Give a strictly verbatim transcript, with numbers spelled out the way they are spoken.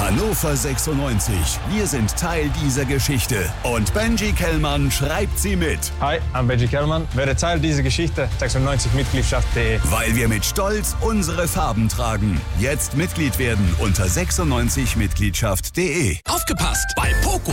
Hannover sechsundneunzig. Wir sind Teil dieser Geschichte. Und Benji Kellmann schreibt sie mit. Hi, I'm Benji Kellmann, werde Teil dieser Geschichte. sechsundneunzig Mitgliedschaft punkt de. Weil wir mit Stolz unsere Farben tragen. Jetzt Mitglied werden unter sechsundneunzig Mitgliedschaft punkt de. Aufgepasst! Bei Poco